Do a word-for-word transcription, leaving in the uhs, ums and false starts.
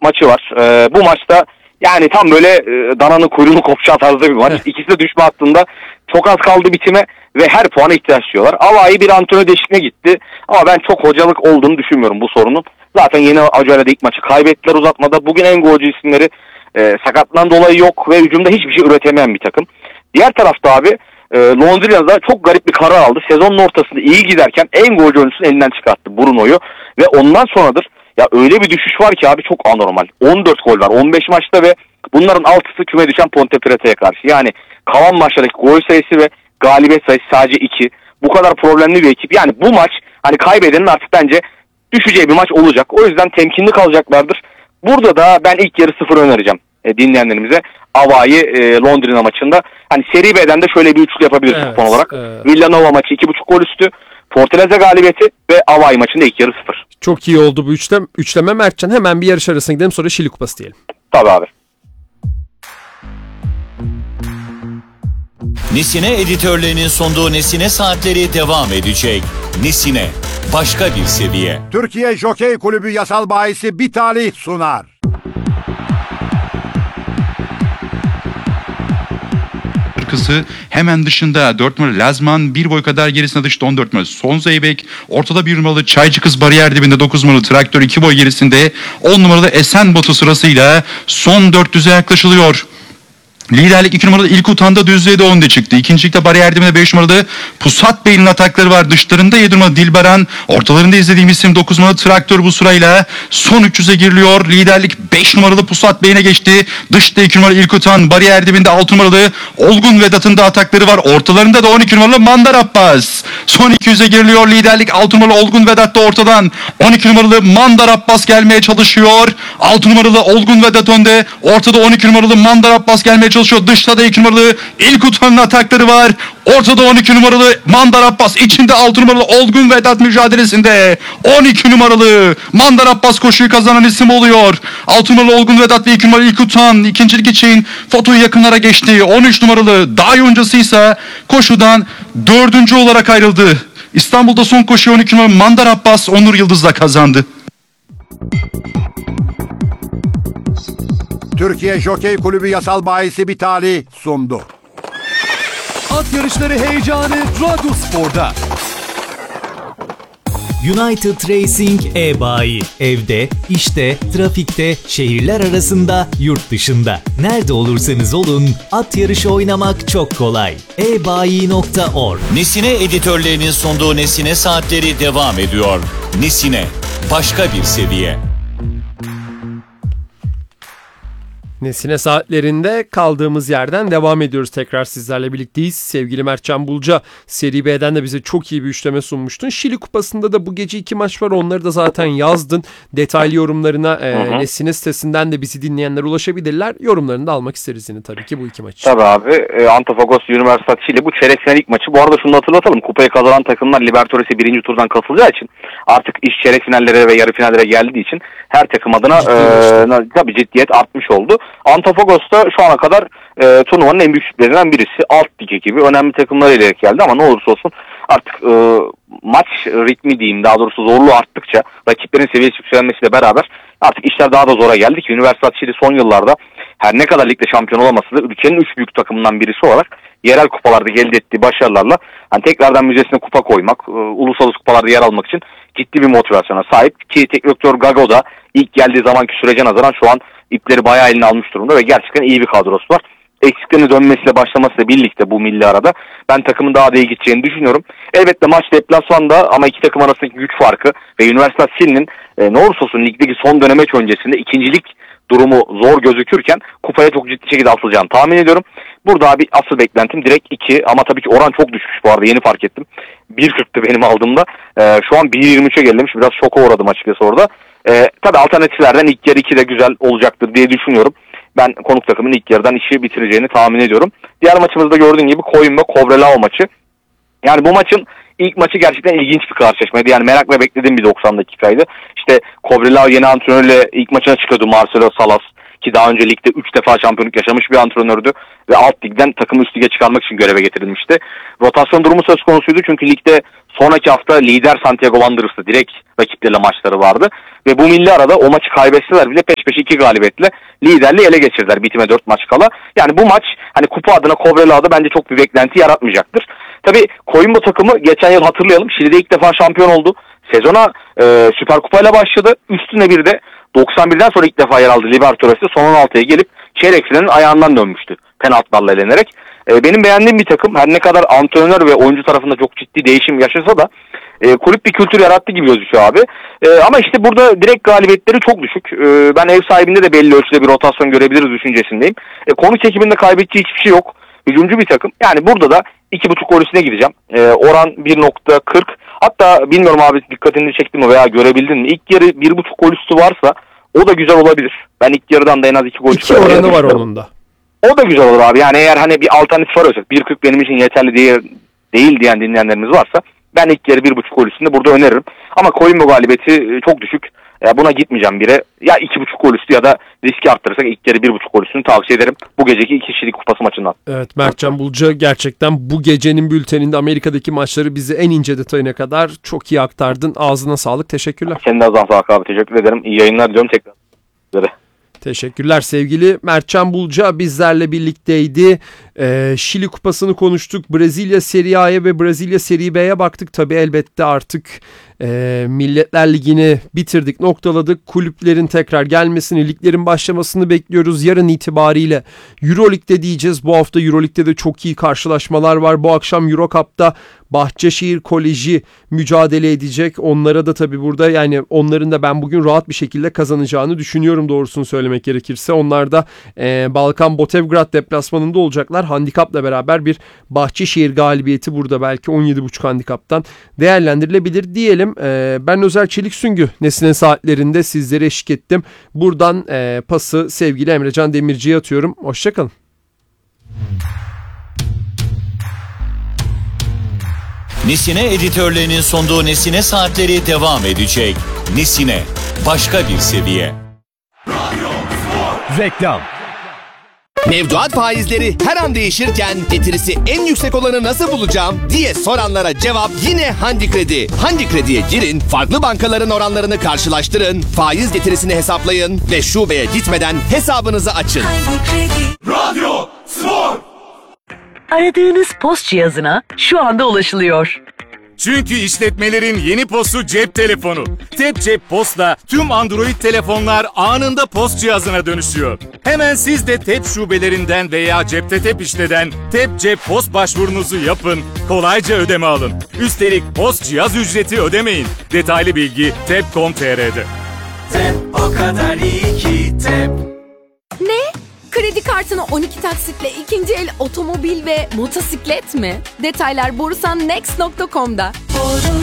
maçı var. Ee, bu maçta yani tam böyle e, dananın kuyruğunu kopacağı tarzda bir maç. İkisi de düşme hattında, çok az kaldı bitime ve her puana ihtiyaç duyuyorlar. Avayi bir antrenör değişikliğine gitti ama ben çok hocalık olduğunu düşünmüyorum bu sorunun. Zaten yeni Acay'la da ilk maçı kaybettiler uzatmada. Bugün en golcü isimleri e, sakatından dolayı yok ve hücumda hiçbir şey üretemeyen bir takım. Diğer tarafta abi e, Londrina çok garip bir karar aldı. Sezonun ortasında iyi giderken en golcü oyuncusunu elinden çıkarttı, Bruno'yu, ve ondan sonradır ya öyle bir düşüş var ki abi, çok anormal. on dört gol var on beş maçta ve bunların altısı küme düşen Ponte Preta'ya karşı. Yani kalan maçlardaki gol sayısı ve galibiyet sayısı sadece iki. Bu kadar problemli bir ekip. Yani bu maç hani kaybedenin artık bence düşeceği bir maç olacak. O yüzden temkinli kalacaklardır. Burada da ben ilk yarı sıfır önereceğim e, dinleyenlerimize. Avayi e, Londrina maçında. Hani Seri B'den de şöyle bir üçlü yapabiliriz evet, kupon olarak. Evet. Villanova maçı iki buçuk gol üstü. Fortaleza galibiyeti ve Avayi maçında ilk yarı sıfır. Çok iyi oldu bu üçlem, üçleme Mertcan. Hemen bir yarış arasına gidelim, sonra Şili Kupası diyelim. Tabii abi. Nesine editörlerinin sunduğu Nesine Saatleri devam edecek. Nesine, başka bir seviye. Türkiye Jokey Kulübü Yasal Bayisi Bitali sunar. Arkası hemen dışında dört numaralı Lazman, bir boy kadar gerisinde dışta on dört numaralı Son Zeybek, ortada bir numaralı Çaycı Kız bariyer dibinde dokuz numaralı Traktör, iki boy gerisinde on numaralı Esenbotu sırasıyla son dört düze yaklaşılıyor. Liderlik iki numaralı İlk Utan'da düzlüğe de önde çıktı. İkincilikte bariyer dibinde beş numaralı Pusat Bey'in atakları var. Dışlarında yedi numaralı Dilbaran. Ortalarında izlediğim isim dokuz numaralı Traktör bu sırayla son üç yüze giriliyor. Liderlik beş numaralı Pusat Bey'ine geçti. Dışta iki numaralı İlk Utan. Bariyer dibinde altı numaralı Olgun Vedat'ın da atakları var. Ortalarında da on iki numaralı Mandar Abbas. Son iki yüze giriliyor. Liderlik altı numaralı Olgun Vedat da ortadan. on iki numaralı Mandar Abbas gelmeye çalışıyor. altı numaralı Olgun Vedat önde. Ortada on iki numaralı Mandar Abbas gelmeye çalışıyor. Dışta da iki numaralı İlk Utan'ın atakları var. Ortada on iki numaralı Mandar Abbas. İçinde altı numaralı Olgun Vedat mücadelesinde. on iki numaralı Mandar Abbas koşuyu kazanan isim oluyor. altı numaralı Olgun Vedat ve iki numaralı İlk Utan ikincilik için fotoyu yakınlara geçti. on üç numaralı Dağ Yoncası ise koşudan dördüncü olarak ayrıldı. İstanbul'da son koşuyu on iki numaralı Mandar Abbas Onur Yıldız'la kazandı. Türkiye Jokey Kulübü Yasal Bayisi Bitali sundu. At yarışları heyecanı Radyospor'da. United Racing e-bayi. Evde, işte, trafikte, şehirler arasında, yurt dışında. Nerede olursanız olun, at yarışı oynamak çok kolay. e bayi nokta org. Nesine editörlerinin sunduğu Nesine Saatleri devam ediyor. Nesine, başka bir seviye. Nesine Saatlerinde kaldığımız yerden devam ediyoruz. Tekrar sizlerle birlikteyiz. Sevgili Mertcan Bulca, Seri B'den de bize çok iyi bir üçleme sunmuştun. Şili Kupası'nda da bu gece iki maç var. Onları da zaten yazdın. Detaylı yorumlarına e, Nesine sitesinden de bizi dinleyenler ulaşabilirler. Yorumlarını da almak isteriz yine tabii ki bu iki maç için. Tabii abi. E, Antofagos Universitat Şili bu çeyrek final ilk maçı. Bu arada şunu hatırlatalım. Kupayı kazanan takımlar Libertadores'e birinci turdan katılacağı için artık iş çeyrek finallere ve yarı finallere geldiği için her takım adına e, tabii ciddiyet artmış oldu. Antofagos'ta şu ana kadar e, turnuvanın en büyük sürprizlerinden birisi. Alt lig ekibi önemli takımlarıyla geldi ama ne olursa olsun artık e, maç ritmi diyeyim, daha doğrusu zorluğu arttıkça, rakiplerin seviyesi yükselmesiyle beraber artık işler daha da zora geldi ki Universitat Şili son yıllarda her ne kadar ligde şampiyon olamasa da ülkenin üç büyük takımından birisi olarak yerel kupalarda elde ettiği başarılarla hani tekrardan müzesine kupa koymak, e, uluslararası kupalarda yer almak için ciddi bir motivasyona sahip ki teknik direktör Gago da ilk geldiği zamanki sürece nazaran şu an ipleri bayağı eline almış durumda ve gerçekten iyi bir kadrosu var. Eksiklerini dönmesiyle başlamasıyla birlikte bu milli arada ben takımın daha da iyi gideceğini düşünüyorum. Elbette maç deplasmanda ama iki takım arasındaki güç farkı ve Üniversite Şili'nin e, ne olursa olsun ligdeki son dönemeç öncesinde ikincilik durumu zor gözükürken kupaya çok ciddi şekilde asılacağını tahmin ediyorum. Burada abi asıl beklentim direkt iki ama tabii ki oran çok düşmüş bu arada, yeni fark ettim. bir kırktı benim aldığımda. E, şu an bir yirmi üçe gerilemiş, biraz şoka uğradım açıkçası orada. E, tabii alternatiflerden ilk yarı iki de güzel olacaktır diye düşünüyorum. Ben konuk takımın ilk yarıdan işi bitireceğini tahmin ediyorum. Diğer maçımızda gördüğün gibi Koyun ve Kovrelao maçı. Yani bu maçın ilk maçı gerçekten ilginç bir karşılaşmaydı. Yani merakla beklediğim bir doksan dakikaydı. İşte Kovrelao yeni antrenörle ilk maçına çıkıyordu, Marcelo Salas. Ki daha önce ligde üç defa şampiyonluk yaşamış bir antrenördü. Ve alt ligden takımı üst lige çıkarmak için göreve getirilmişti. Rotasyon durumu söz konusuydu çünkü ligde Sonraki hafta lider Santiago Wanderers'ı direkt rakiplerle maçları vardı. Ve bu milli arada o maçı kaybetseler bile peş peşe iki galibiyetle liderliği ele geçirdiler bitime dört maç kala. Yani bu maç hani kupa adına Cobreloa'da bence çok bir beklenti yaratmayacaktır. Tabii Coimbo takımı geçen yıl hatırlayalım Şili'de ilk defa şampiyon oldu. Sezona e, Süper Kupa ile başladı. Üstüne bir de doksan birden sonra ilk defa yer aldı Libertadores'te son on altıya gelip çeyrek finalin ayağından dönmüştü penaltılarla elenerek. E, benim beğendiğim bir takım her ne kadar antrenör ve oyuncu tarafında çok ciddi değişim yaşasa da e, kulüp bir kültür yarattı gibi gözüküyor abi. E, ama işte burada direkt galibiyetleri çok düşük. E, ben ev sahibinde de belli ölçüde bir rotasyon görebiliriz düşüncesindeyim. E, konuk ekibinde kaybedeceği hiçbir şey yok. Hücumcu bir takım. Yani burada da iki buçuk gol üstüne gideceğim. E, oran bir nokta kırk. Hatta bilmiyorum abi dikkatini çekti mi veya görebildin mi? İlk yarı bir buçuk gol üstü varsa o da güzel olabilir. Ben ilk yarıdan da en az iki gol İki oranı var onun da. O da güzel olur abi. Yani eğer hani bir alternatif arıyorsak bir kırk benim için yeterli değil, değil diyen dinleyenlerimiz varsa ben ilk yarı bir buçuk gol üstünde burada öneririm. Ama Coimbo galibiyeti çok düşük. Ya buna gitmeyeceğim bire. Ya iki buçuk gol üstü ya da riski arttırırsak ilk yarı bir buçuk gol üstünü tavsiye ederim. Bu geceki iki kişilik kupası maçından. Evet, Mertcan Bulca gerçekten bu gecenin bülteninde Amerika'daki maçları bize en ince detayına kadar çok iyi aktardın. Ağzına sağlık. Teşekkürler. Senin de ağzına sağlık abi. Teşekkür ederim. İyi yayınlar diliyorum tekrar. Teşekkürler sevgili Mertcan Bulca bizlerle birlikteydi. Ee, Şili Kupası'nı konuştuk. Brezilya Serie A'ya ve Brezilya Serie B'ye baktık. Tabii elbette artık e, Milletler Ligi'ni bitirdik, noktaladık. Kulüplerin tekrar gelmesini, liglerin başlamasını bekliyoruz. Yarın itibariyle Euroleague'de diyeceğiz. Bu hafta Euroleague'de de çok iyi karşılaşmalar var. Bu akşam Eurocup'ta Bahçeşehir Koleji mücadele edecek. Onlara da tabii burada yani onların da ben bugün rahat bir şekilde kazanacağını düşünüyorum doğrusunu söylemek gerekirse. Onlar da e, Balkan Botevgrad deplasmanında olacaklar. Handikapla beraber bir Bahçeşehir galibiyeti burada belki on yedi buçuk handikaptan değerlendirilebilir diyelim. E, ben Özer Çelik Süngü Nesine Saatlerinde sizlere eşlik ettim. Buradan e, pası sevgili Emrecan Demirci'ye atıyorum. Hoşçakalın. Nesine editörlerinin sunduğu Nesine Saatleri devam edecek. Nesine, başka bir seviye. Reklam. Mevduat faizleri her an değişirken getirisi en yüksek olanı nasıl bulacağım diye soranlara cevap yine Handi Kredi. Handi Kredi'ye girin, farklı bankaların oranlarını karşılaştırın, faiz getirisini hesaplayın ve şubeye gitmeden hesabınızı açın. Radyo Spor. Aradığınız post cihazına şu anda ulaşılıyor. Çünkü işletmelerin yeni postu cep telefonu. Tep Cep Post'la tüm Android telefonlar anında post cihazına dönüşüyor. Hemen siz de Tep şubelerinden veya Cepte Tep işleden Tep Cep Post başvurunuzu yapın, kolayca ödeme alın. Üstelik post cihaz ücreti ödemeyin. Detaylı bilgi tep nokta com nokta tr'de. Tep o kadar iyi ki Tep. Ne? Kredi kartını on iki taksitle ikinci el otomobil ve motosiklet mi? Detaylar borusan next nokta com'da. Borusan.